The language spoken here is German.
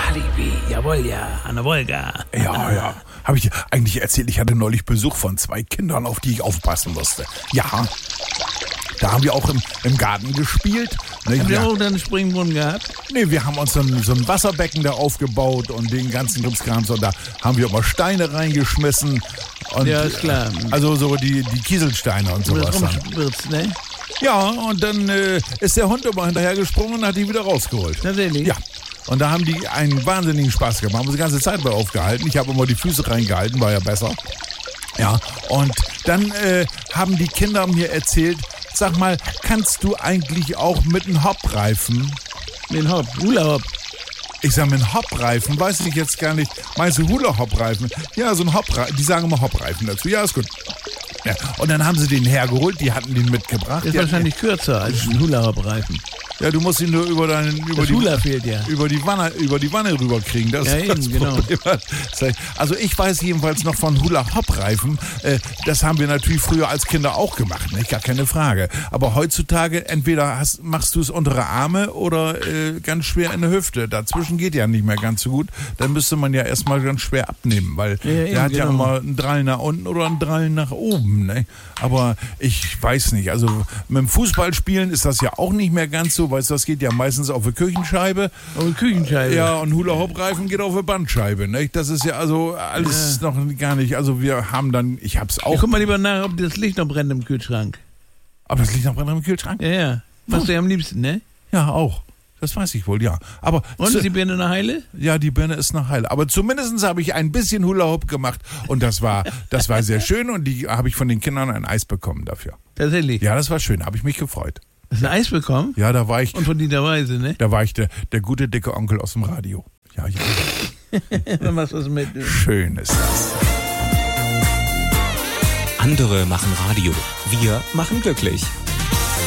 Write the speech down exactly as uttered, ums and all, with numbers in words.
Alibi, jawohl, ja, an der Wolga. Ja, ja. Habe ich dir eigentlich erzählt, ich hatte neulich Besuch von zwei Kindern, auf die ich aufpassen musste. Ja, da haben wir auch im, im Garten gespielt. Ne, Habt ihr ja. auch einen Springbrunnen gehabt? Nee, wir haben uns so ein, so ein Wasserbecken da aufgebaut und den ganzen Krimskrams und da haben wir immer Steine reingeschmissen. Und, Ja, ist klar. Also so die, die Kieselsteine und Wo das sowas. Dann. rumspritzt, ne? Ja, und dann äh, ist der Hund immer hinterhergesprungen und hat die wieder rausgeholt. Tatsächlich? Ja. Und da haben die einen wahnsinnigen Spaß gemacht. Haben uns die ganze Zeit bei aufgehalten. Ich habe immer die Füße reingehalten, war ja besser. Ja, und dann äh, haben die Kinder mir erzählt, sag mal, kannst du eigentlich auch mit einem Hoppreifen? Mit dem Hopp, Hula-Hopp. Ich sag, mit einem Hoppreifen, weiß ich jetzt gar nicht. Meinst du Hula-Hopp-Reifen? Ja, so ein Hoppreifen. Die sagen immer Hoppreifen dazu. Ja, ist gut. Ja. Und dann haben sie den hergeholt, die hatten den mitgebracht. Ist Die wahrscheinlich kürzer als ein Hula-Hopp-Reifen. Ja, du musst ihn nur über deinen über Das die Hula fehlt ja. über die Wanne über die Wanne rüberkriegen. Das Ja, ist das eben, genau. Problem. Also ich weiß jedenfalls noch von Hula-Hop-Reifen. Äh, das haben wir natürlich früher als Kinder auch gemacht, nicht? Gar keine Frage. Aber heutzutage entweder hast, machst du es untere Arme oder äh, ganz schwer in der Hüfte. Dazwischen geht ja nicht mehr ganz so gut. Dann müsste man ja erstmal ganz schwer abnehmen, weil Ja, ja, der hat genau. ja immer einen Drall nach unten oder einen Drall nach oben. Ne? Aber ich weiß nicht. Also mit dem Fußballspielen ist das ja auch nicht mehr ganz so. Weißt du, das geht ja meistens auf eine Küchenscheibe. Auf eine Küchenscheibe. Ja, und Hula-Hop-Reifen geht auf eine Bandscheibe. Nicht? Das ist ja also alles Ja. noch gar nicht. Also wir haben dann, ich hab's Ja, auch. guck mal lieber nach, ob das Licht noch brennt im Kühlschrank. Aber das liegt noch drin im Kühlschrank? Ja, ja. Was du ja am liebsten, ne? Ja, auch. Das weiß ich wohl, ja. Aber Und zu, ist die Birne eine Heile? ja, die Birne ist noch heil. Aber zumindest habe ich ein bisschen Hula-Hop gemacht und das war, das war sehr schön und die habe ich von den Kindern ein Eis bekommen dafür. Tatsächlich. Ja, das war schön, habe ich mich gefreut. Hast du ein Eis bekommen? Ja, da war ich, Und von Dieter Weise, ne? da war ich der, der gute dicke Onkel aus dem Radio. Ja, ja. Dann machst du was mit. Schön ist das. Andere machen Radio. Wir machen glücklich.